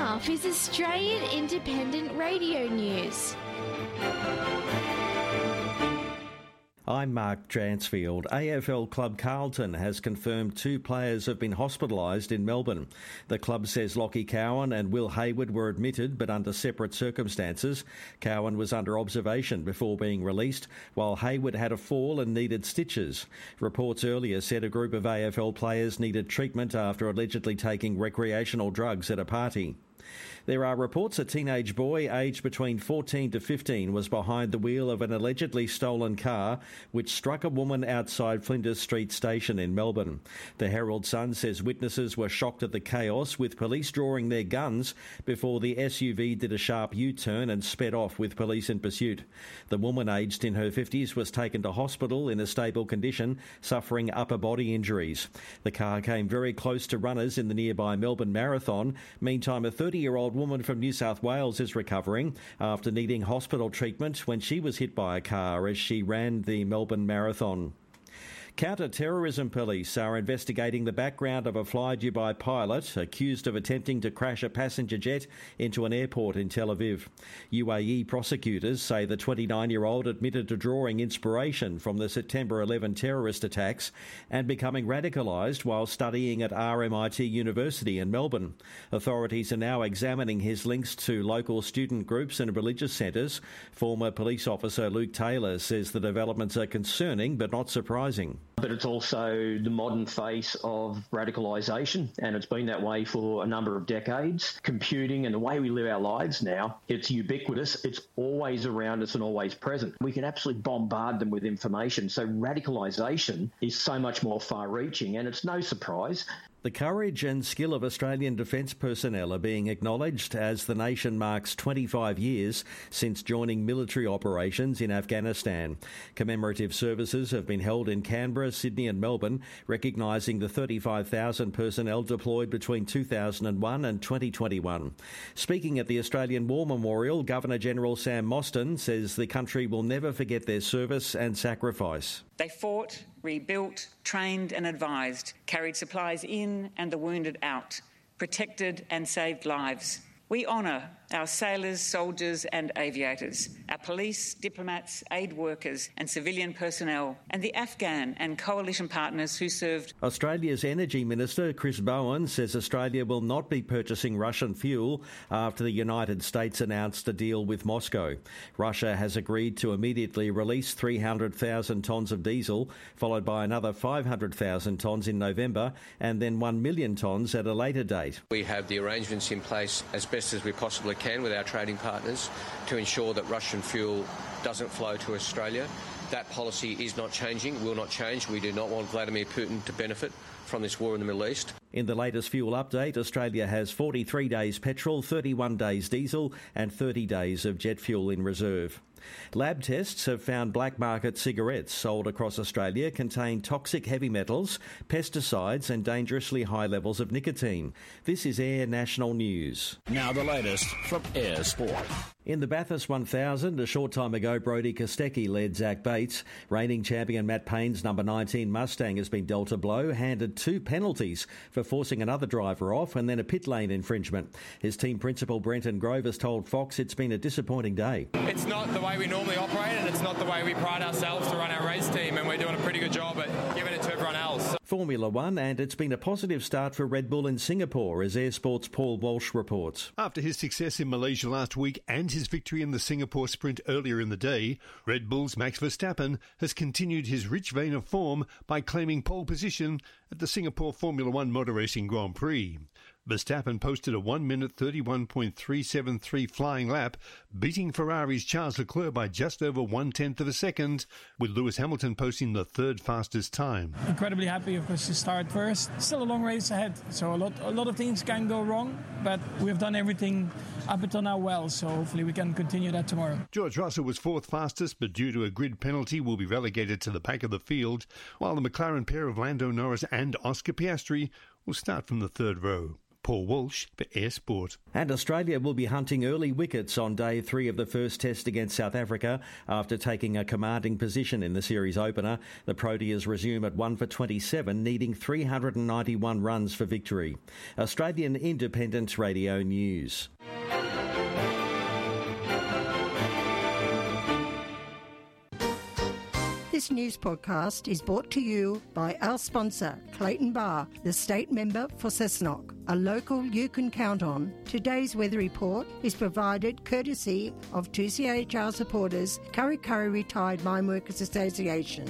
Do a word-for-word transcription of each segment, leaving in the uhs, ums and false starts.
half is Australian Independent Radio News. I'm Mark Dransfield. A F L club Carlton has confirmed two players have been hospitalised in Melbourne. The club says Lockie Cowan and Will Hayward were admitted, but under separate circumstances. Cowan was under observation before being released, while Hayward had a fall and needed stitches. Reports earlier said a group of A F L players needed treatment after allegedly taking recreational drugs at a party. There are reports a teenage boy aged between fourteen to fifteen was behind the wheel of an allegedly stolen car which struck a woman outside Flinders Street Station in Melbourne. The Herald Sun says witnesses were shocked at the chaos, with police drawing their guns before the S U V did a sharp U-turn and sped off with police in pursuit. The woman, aged in her fifties, was taken to hospital in a stable condition, suffering upper body injuries. The car came very close to runners in the nearby Melbourne Marathon. Meantime, a thirty-year-old woman from New South Wales is recovering after needing hospital treatment when she was hit by a car as she ran the Melbourne Marathon. Counter-terrorism police are investigating the background of a fly-Dubai pilot accused of attempting to crash a passenger jet into an airport in Tel Aviv. U A E prosecutors say the twenty-nine-year-old admitted to drawing inspiration from the September eleventh terrorist attacks and becoming radicalised while studying at R M I T University in Melbourne. Authorities are now examining his links to local student groups and religious centres. Former police officer Luke Taylor says the developments are concerning but not surprising. But it's also the modern face of radicalisation, and it's been that way for a number of decades. Computing and the way we live our lives now, it's ubiquitous, it's always around us and always present. We can absolutely bombard them with information, so radicalisation is so much more far-reaching, and it's no surprise. The courage and skill of Australian defence personnel are being acknowledged as the nation marks twenty-five years since joining military operations in Afghanistan. Commemorative services have been held in Canberra, Sydney and Melbourne, recognising the thirty-five thousand personnel deployed between two thousand one and twenty twenty-one. Speaking at the Australian War Memorial, Governor-General Sam Mostyn says the country will never forget their service and sacrifice. They fought, rebuilt, trained and advised, carried supplies in and the wounded out, protected and saved lives. We honour our sailors, soldiers and aviators, our police, diplomats, aid workers and civilian personnel, and the Afghan and coalition partners who served. Australia's Energy Minister Chris Bowen says Australia will not be purchasing Russian fuel after the United States announced a deal with Moscow. Russia has agreed to immediately release three hundred thousand tonnes of diesel, followed by another five hundred thousand tonnes in November, and then one million tonnes at a later date. We have the arrangements in place as best as we possibly can with our trading partners to ensure that Russian fuel doesn't flow to Australia. That policy is not changing, will not change. We do not want Vladimir Putin to benefit from this war in the Middle East. In the latest fuel update, Australia has forty-three days petrol, thirty-one days diesel and thirty days of jet fuel in reserve. Lab tests have found black market cigarettes sold across Australia contain toxic heavy metals, pesticides and dangerously high levels of nicotine. This is Air National News. Now the latest from Air Sport. In the Bathurst one thousand, a short time ago, Brodie Kostecki led Zach Bates. Reigning champion Matt Payne's number nineteen Mustang has been dealt a blow, handed two penalties for forcing another driver off and then a pit lane infringement. His team principal Brenton Grove has told Fox it's been a disappointing day. It's not the way we normally operate and it's not the way we pride ourselves to run our race team, and we're doing a pretty good job at giving it to everyone else. Formula One, and it's been a positive start for Red Bull in Singapore, as Air Sport's Paul Walsh reports. After his success in Malaysia last week and his victory in the Singapore Sprint earlier in the day, Red Bull's Max Verstappen has continued his rich vein of form by claiming pole position at the Singapore Formula One Motor Racing Grand Prix. Verstappen posted a one minute thirty-one point three seven three flying lap, beating Ferrari's Charles Leclerc by just over one-tenth of a second, with Lewis Hamilton posting the third fastest time. Incredibly happy, of course, to start first. Still a long race ahead, so a lot, a lot of things can go wrong, but we've done everything up until now well, so hopefully we can continue that tomorrow. George Russell was fourth fastest, but due to a grid penalty will be relegated to the back of the field, while the McLaren pair of Lando Norris and Oscar Piastri will start from the third row. Paul Walsh for Air Sport. And Australia will be hunting early wickets on day three of the first test against South Africa after taking a commanding position in the series opener. The Proteas resume at one for twenty-seven, needing three hundred ninety-one runs for victory. Australian Independent Radio News. This news podcast is brought to you by our sponsor, Clayton Bar, the state member for Cessnock, a local you can count on. Today's weather report is provided courtesy of two C H R supporters, Kurri Kurri Retired Mine Workers Association.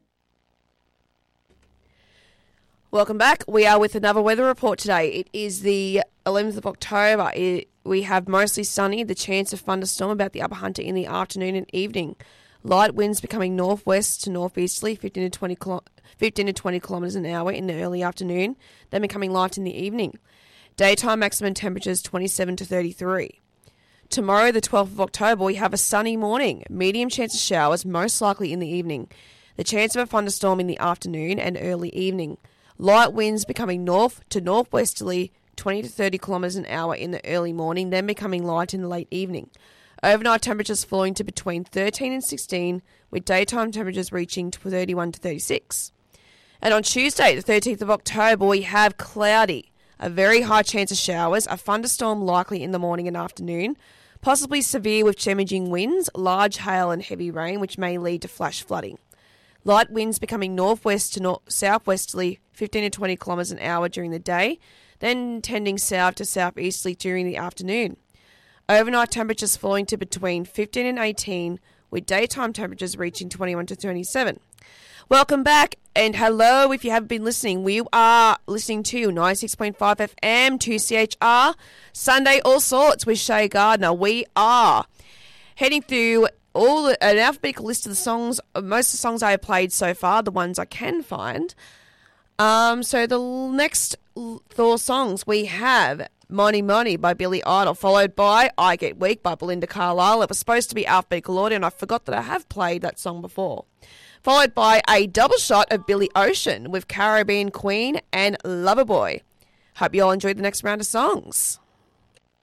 Welcome back. We are with another weather report today. It is the eleventh of October. It, we have mostly sunny, the chance of thunderstorm about the Upper Hunter in the afternoon and evening. Light winds becoming northwest to northeasterly, fifteen to twenty, fifteen to twenty kilometres an hour in the early afternoon, then becoming light in the evening. Daytime maximum temperatures twenty-seven to thirty-three. Tomorrow, the twelfth of October, we have a sunny morning, medium chance of showers, most likely in the evening. The chance of a thunderstorm in the afternoon and early evening. Light winds becoming north to northwesterly, twenty to thirty kilometres an hour in the early morning, then becoming light in the late evening. Overnight temperatures falling to between thirteen and sixteen, with daytime temperatures reaching thirty-one to thirty-six. And on Tuesday, the thirteenth of October, we have cloudy, a very high chance of showers, a thunderstorm likely in the morning and afternoon, possibly severe with damaging winds, large hail and heavy rain, which may lead to flash flooding. Light winds becoming northwest to north southwesterly, fifteen to twenty kilometres an hour during the day, then tending south to southeasterly during the afternoon. Overnight temperatures falling to between fifteen and eighteen, with daytime temperatures reaching twenty-one to twenty-seven. Welcome back, and hello if you haven't been listening. We are listening to ninety-six point five F M, two C H R, Sunday All Sorts with Shay Gardner. We are heading through all the, an alphabetical list of the songs, most of the songs I have played so far, the ones I can find. Um, so the next four songs we have Money Money by Billy Idol, followed by I Get Weak by Belinda Carlisle. It was supposed to be alphabetical order, and I forgot that I have played that song before. Followed by a double shot of Billy Ocean with Caribbean Queen and Loverboy. Hope you all enjoyed the next round of songs.